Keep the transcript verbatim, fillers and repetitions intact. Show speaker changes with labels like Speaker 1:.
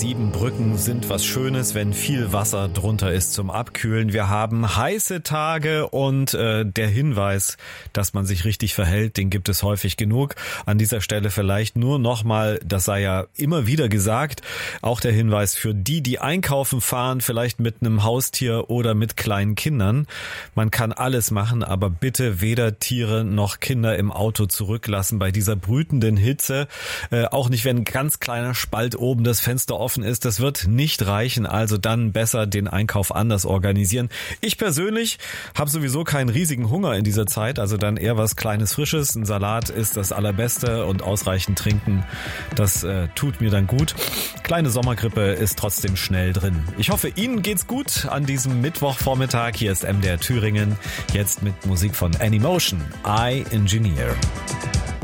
Speaker 1: Siebenbrücken sind was Schönes, wenn viel Wasser drunter ist zum Abkühlen. Wir haben heiße Tage und äh, der Hinweis, dass man sich richtig verhält, den gibt es häufig genug. An dieser Stelle vielleicht nur nochmal, das sei ja immer wieder gesagt, auch der Hinweis für die, die einkaufen fahren, vielleicht mit einem Haustier oder mit kleinen Kindern. Man kann alles machen, aber bitte weder Tiere noch Kinder im Auto zurücklassen bei dieser brütenden Hitze. Äh, auch nicht, wenn ein ganz kleiner Spalt oben das Fenster offen ist. Das wird nicht reichen, also dann besser den Einkauf anders organisieren. Ich persönlich habe sowieso keinen riesigen Hunger in dieser Zeit, also dann eher was Kleines, Frisches. Ein Salat ist das Allerbeste und ausreichend trinken, das äh, tut mir dann gut. Kleine Sommergrippe ist trotzdem schnell drin. Ich hoffe, Ihnen geht's gut an diesem Mittwochvormittag. Hier ist M D R Thüringen, jetzt mit Musik von Anymotion, I Engineer.